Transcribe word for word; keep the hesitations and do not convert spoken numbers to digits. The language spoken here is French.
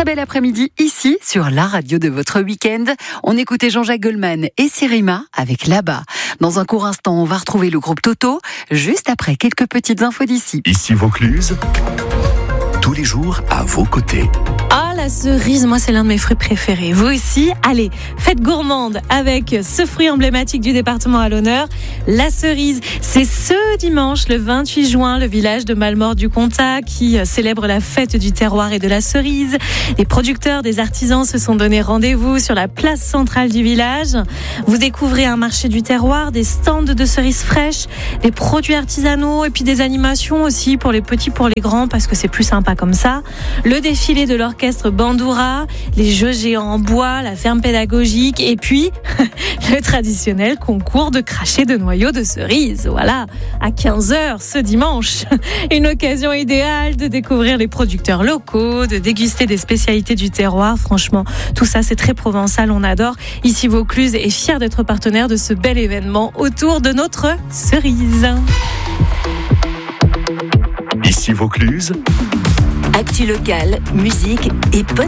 très bel après-midi ici sur la radio de votre week-end. On écoutait Jean-Jacques Goldman et Sirima avec Là-bas. Dans un court instant, on va retrouver le groupe Toto, juste après quelques petites infos d'ici. Ici Vaucluse, tous les jours à vos côtés. Ah, la cerise, moi c'est l'un de mes fruits préférés. Vous aussi? Allez, fête gourmande avec ce fruit emblématique du département à l'honneur, la cerise. C'est ce dimanche, le vingt-huit juin, le village de Malmort-du-Comtat qui célèbre la fête du terroir et de la cerise. Les producteurs, des artisans se sont donné rendez-vous sur la place centrale du village. Vous découvrez un marché du terroir, des stands de cerises fraîches, des produits artisanaux et puis des animations aussi pour les petits, pour les grands, parce que c'est plus sympa comme ça. Le défilé de l'orchestre Bandoura, les jeux géants en bois, la ferme pédagogique et puis le traditionnel concours de cracher de noyaux de cerises. Voilà, à quinze heures ce dimanche. Une occasion idéale de découvrir les producteurs locaux, de déguster des spécialités du terroir. Franchement, tout ça c'est très provençal, on adore. Ici Vaucluse est fier d'être partenaire de ce bel événement autour de notre cerise. Ici Vaucluse. Actu locale, musique et